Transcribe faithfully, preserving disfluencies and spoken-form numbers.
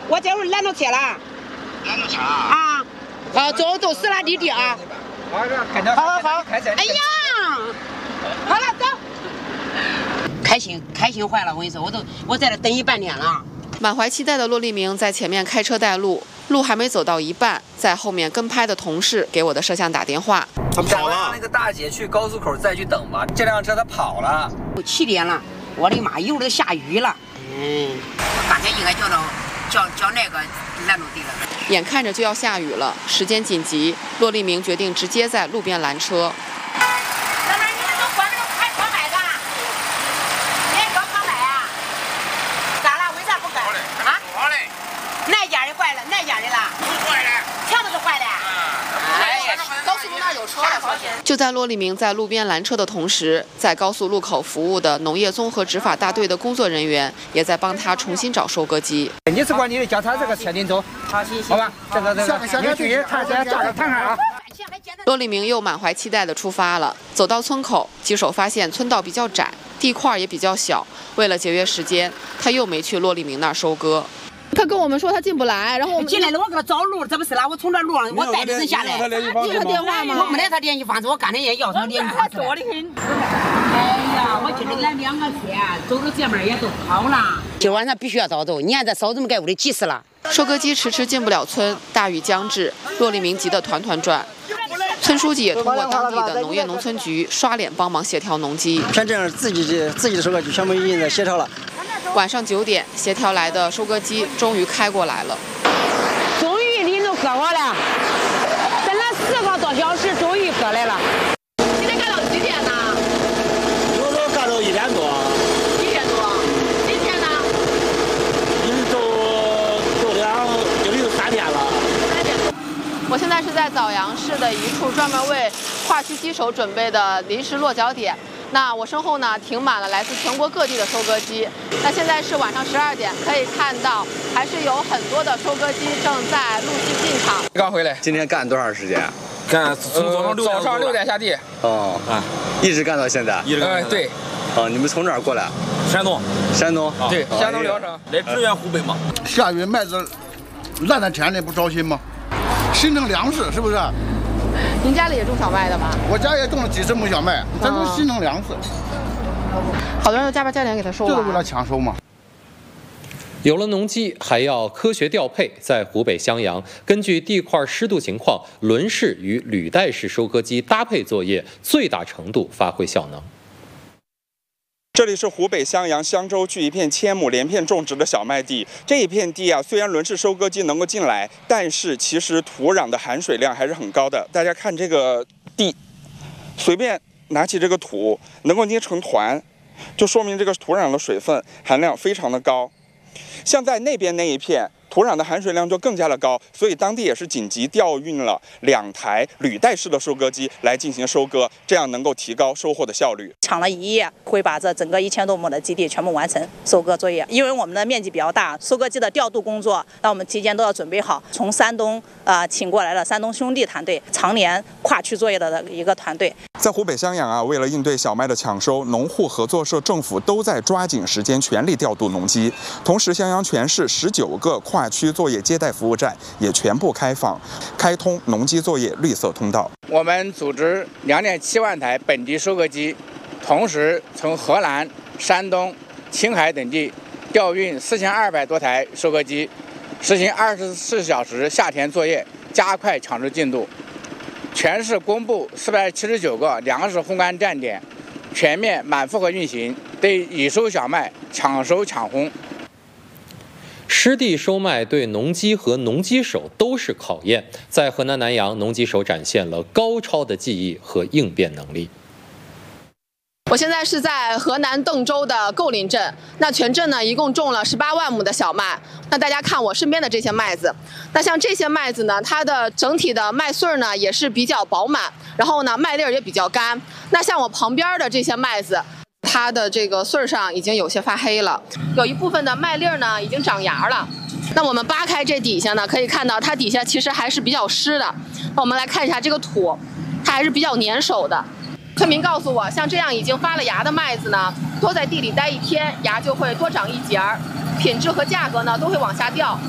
我这会儿拦着车了。 拦着车了啊！好，走走，死拉滴滴啊！ 好，看着。 好好好。哎呀！好了，走。开心，开心坏了！我跟你说，我都我在这等一半天了。 满怀期待的骆立明在前面开车带路，路还没走到一半，在后面跟拍的同事给我的摄像打电话。 他跑了。让那个大姐去高速口再去等吧。这辆车他跑了。 都七点了，我的妈，一会儿都下雨了。嗯，刚才应该叫到叫叫那个拦住的了。 眼看着就要下雨了，时间紧急，骆立明决定直接在路边拦车。 大妹，你们都关那个开窗买的？你也搞窗买啊？咋了？为啥不干？啊？ 好嘞。 哪家的坏了？哪家的了？ 都坏了。 全都是坏的。 哎呀，高速路那儿有车了，就在骆立明在路边拦车的同时，在高速路口服务的农业综合执法大队的工作人员也在帮他重新找收割机。 你是管理的，叫他这个车顶走，好，好吧？这个这个，你注意，他这价格看看啊。 骆立明又满怀期待地出发了。走到村口，骑手发现村道比较窄，地块也比较小，为了节约时间，他又没去骆立明那儿收割。 他跟我们说他进不来，然后我们进来了，我给他找路，这不是啦？我从这路上我带着人下来。 你有他电话吗？ 我没来他联系方式，我刚才也要他联系方式。哎呀，我今天来两个天，走到这边也都跑了。今晚上必须要早走，你看这嫂子们该屋里急死了。 收割机迟迟进不了村，大雨将至，骆立明急得团团转。村书记也通过当地的农业农村局刷脸帮忙协调农机。 全镇上自己的自己的收割机全部已经在协调了。 晚上九点，协调来的收割机终于开过来了。 终于领着割我了，等了四个多小时，终于割来了。 今天干到几点呢？ 有时候干到一点多。 一点多。今天呢？ 已经都都两就有三天了。 三点多。 我现在是在枣阳市的一处专门为跨区机手准备的临时落脚点。那我身后呢，停满了来自全国各地的收割机。那现在是晚上十二点，可以看到还是有很多的收割机正在陆续进场。 刚回来， 今天干多长时间？ 干从早上六早上六点下地。 哦啊，一直干到现在。 一直干。对。 哦，你们从哪儿过来？ 山东。 山东。 对，山东聊城来支援湖北嘛。 下雨麦子烂烂天的，不着心吗？形成粮食是不是？ 您家里也种小麦的吗？ 我家也种了几十亩小麦，咱都形成粮食。 好多人都加班加点给他收完， 就是为了抢收嘛。 有了农机，还要科学调配。在湖北襄阳，根据地块湿度情况，轮式与履带式收割机搭配作业，最大程度发挥效能。 这里是湖北襄阳襄州区一片千亩连片种植的小麦地。这一片地啊，虽然轮式收割机能够进来，但是其实土壤的含水量还是很高的。大家看这个地，随便拿起这个土，能够捏成团，就说明这个土壤的水分含量非常的高。像在那边那一片，土壤的含水量就更加的高，所以当地也是紧急调运了两台履带式的收割机来进行收割，这样能够提高收获的效率。 抢了一夜，会把这整个一千多亩的基地全部完成收割作业。因为我们的面积比较大，收割机的调度工作，那我们提前都要准备好。从山东啊、呃、请过来了山东兄弟团队，常年跨区作业的一个团队。 在湖北襄阳啊，为了应对小麦的抢收，农户合作社、政府都在抓紧时间全力调度农机。同时，襄阳全市十九个跨区作业接待服务站也全部开放，开通农机作业绿色通道。 我们组织两点七万台本地收割机，同时从河南、山东、青海等地调运四千二百多台收割机，实行二十四小时下田作业，加快抢收进度。全市公布四百七十九个粮食烘干站点，全面满负荷运行，对已收小麦抢收抢烘。 湿地收麦对农机和农机手都是考验。在河南南阳，农机手展现了高超的技艺和应变能力。 我现在是在河南邓州的构林镇，那全镇呢一共种了十八万亩的小麦。那大家看我身边的这些麦子，那像这些麦子呢，它的整体的麦穗呢也是比较饱满，然后呢麦粒儿也比较干。那像我旁边的这些麦子，它的这个穗儿上已经有些发黑了，有一部分的麦粒儿呢已经长芽了。那我们扒开这底下呢，可以看到它底下其实还是比较湿的。那我们来看一下这个土，它还是比较粘手的。村民告诉我，像这样已经发了芽的麦子呢，多在地里待一天，芽就会多长一节儿，品质和价格呢都会往下掉。